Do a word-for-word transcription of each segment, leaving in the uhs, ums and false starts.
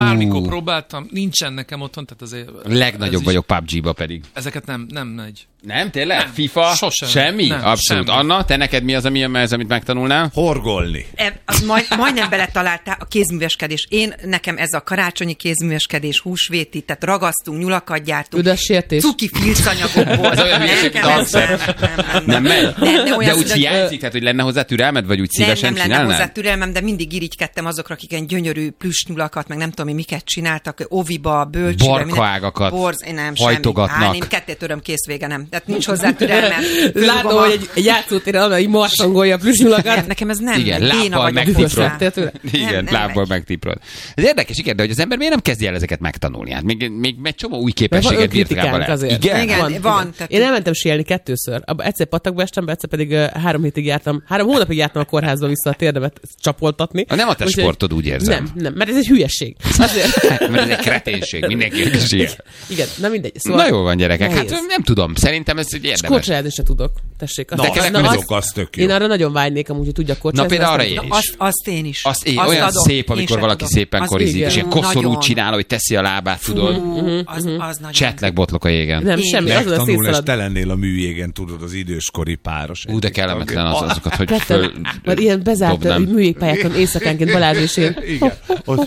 Bármikor próbáltam, nincsen nekem otthon, tehát azért... Legnagyobb vagyok pé u bé gé-ba pedig. Ezeket nem, nem megy. Nem, tényleg? Nem, FIFA? sosem. Semmi? Nem, Abszolút. semmi. Anna, te neked mi az, ami, ez, amit megtanulnál? Horgolni. E, majd, majdnem beletaláltál a kézműveskedés. Én, nekem ez a karácsonyi kézműveskedés, húsvéti, tehát ragasztunk, nyulakat gyártunk. Üdes sértés. Cuki filcanyagokból. Ez olyan hülyeség, mint danszer. Nem megy? Nem, de, olyan De úgy szület- hiányzik, tehát hogy lenne hozzá türelmed, vagy úgy Nem, szívesen nem lenne csinálnád? hozzá türelmem, de mindig irigykedtem azokra, akik ilyen gyönyörű plüssnyulakat, meg nem tudom, mi miket csináltak, oviba, bölcsibe. Barkaágakat Borz, én nem, hajtogatnak. semmi. Á, én ketté töröm, kész vége, nem. Tehát nincs hozzá türelmem. Látom, hogy egy, egy játszótéren Anna így marszangolja a plüsnyulakat. Nekem ez nem Igen, megy, béna lábbal vagyok megtiprod. hozzá. Igen, Nem, nem lábból megy. megtiprod. Ez érdekes, igen, de hogy az ember miért nem kezdi el ezeket megtanulni? Hát még, még egy csomó új Mert képességet van birtokában önkritikánk lehet. azért. Igen? Igen. Van, van, igen. tehát- Én elmentem síelni kettőször. Abba egyszer patakba estem be, egyszer pedig uh, három hétig jártam, három hónapig jártam a kórházba vissza a térdemet csapoltatni. Nem a te Úgyhogy- sportod, úgy érzem. Nem, nem, mert ez egy hülyesség. Azért. Mert ez egy kreténség, mindenki ilyen. Igen, na mindegy. Szóval Na jó van, gyerekek. Hát nehéz. nem tudom, szerintem ez egy érdemes. Korcsolyázni se tudok. Tessék. Na, Azt- az, na, azok, az tök jó. Én arra nagyon vágynék, amúgy, hogy tudjak Na korcsolyázni. például arra azt én nem is. Azt, azt én is. Azt én, Azt olyan adom. szép, Én amikor sem valaki tudom. szépen Az korizik, igen. és ilyen Fú, koszorút nagyon. csinál, hogy teszi a lábát, tudod. Az, az nagyon. Csetlek botlok a jégen. Nem, Én semmi. is. Azon a Megtanul, és szétszalad. te lennél a műjégen, tudod, az időskori páros. Ú, de kellemetlen az, azokat, hogy Ketten, föl vagy ilyen bezárt dobnám. műjégpályákon éjszakánként Balázs és én. Igen. Ott,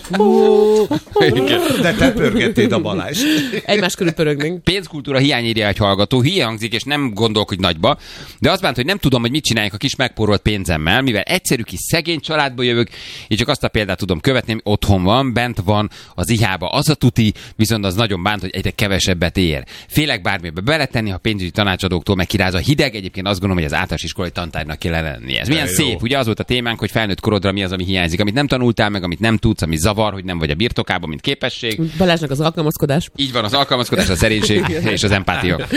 de te pörgettéd a Balázs. Egymás körül pörögnénk. Pénzkultúra hiány írja egy hallgató, hülye hangzik, és nem gondolkodj nagyba, de az bánt, hogy nem tudom, hogy mit csináljak a kis megpórolt pénzemmel, mivel egyszerű kis szegény családból jövök, és csak azt a példát tudom követni, ami otthon van, bent van az ihába az a tuti, viszont az nagyon bánt, hogy egyre kevesebbet ér. Félek bármibe beletenni, ha pénzügyi tanácsadóktól megkiráz a hideg, egyébként azt gondolom, hogy az általános iskolai tantárgynak kellene lenni. Ez milyen De szép, jó. ugye az volt a témánk, hogy felnőtt korodra mi az, ami hiányzik, amit nem tanultál meg, amit nem tudsz, ami zavar, hogy nem vagy a birtokában, mint képesség. Balázsnak az alkalmazkodás. Így van, az alkalmazkodás, a szerénység és az empátia.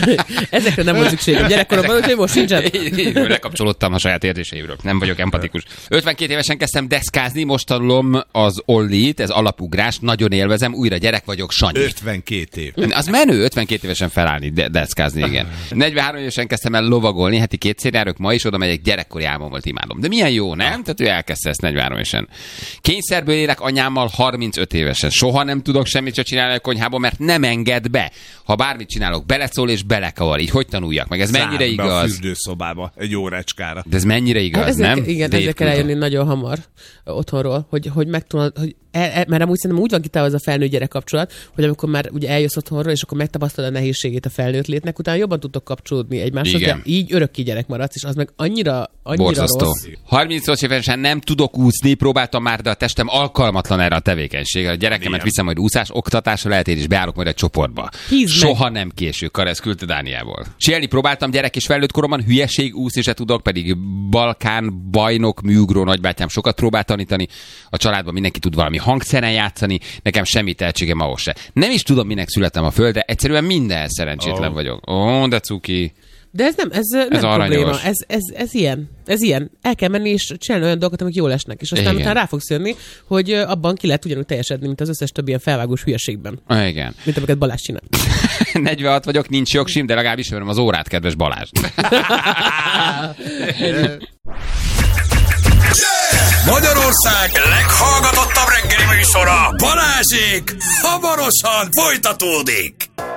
Ezekre nem volt szükségem gyerekkoromban, úgyhogy most sincsen. Lekapcsolódtam a saját érzéseimről. Nem vagyok empatikus. ötvenkét évesen kezdtem deszkázni, most tanulom az ollit, ez alapugrás, nagyon élvezem, újra gyerek vagyok, Sanyi. ötvenkét év. Az menő, ötvenkét évesen felállni, de- deszkázni, igen. negyvenhárom évesen kezdtem el lovagolni, heti kétszer járok, ma is oda megyek, gyerekkori álmom volt, imádom. De milyen jó, nem? Tehát ő elkezdte ezt negyvenhárom évesen. Kényszerből élek anyámmal harmincöt évesen. Soha nem tudok semmit se csinálni a konyhában, mert nem enged be. Ha bármit csinálok, beleszól és belekavar. Így hogy tanuljak meg? Ez mennyire Zárd be a igaz? fürdőszobába egy órácskára. De ez mennyire igaz, ezzel, nem? Igen, Dave ezzel kell Crusoe. eljönni nagyon hamar ö, otthonról, hogy, hogy megtanulod, hogy el, el, mert amúgy szerintem úgy van kitálva az a felnőtt-gyerek kapcsolat, hogy amikor már ugye eljössz otthonról, és akkor megtapasztalod a nehézségét a felnőtt létnek, utána jobban tudtok kapcsolódni egymáshoz, Igen. de így örökké gyerek maradsz, és az meg annyira, annyira Borzasztó. rossz. harmincnyolc évesen nem tudok úszni, próbáltam már, de a testem alkalmatlan erre a tevékenységre. A gyerekemet Igen. viszem majd úszás, oktatásra lehet, én is beállok majd egy csoportba. Hízd meg. Soha nem késő, Karesz küldte Dániából. Sielni próbáltam, gyerek és felnőtt koromban, hülyeség, úszni se tudok, pedig Balkán bajnok, műugró nagybátyám sokat próbált tanítani. A családban mindenki tud valami hangszeren játszani, nekem semmi tehetségem ahhoz se. Nem is tudom, minek születtem a földre, egyszerűen minden szerencsétlen Ó. vagyok. Ó, de cuki. De ez nem, ez, ez nem aranyos. probléma. Ez, ez, ez ilyen. Ez ilyen. El kell menni és csinálni olyan dolgokat, amik jól esnek. És aztán Igen. utána rá fogsz jönni, hogy ö, abban ki lehet ugyanúgy teljesedni, mint az összes többi ilyen felvágós hülyeségben. Ah, igen. Mint amiket Balázs csinál. negyvenhat vagyok, nincs jogsim, de legalább ismerem az órát, kedves Balázs. Magyarország leghallgatottabb reggeli műsora Balázsék hamarosan folytatódik.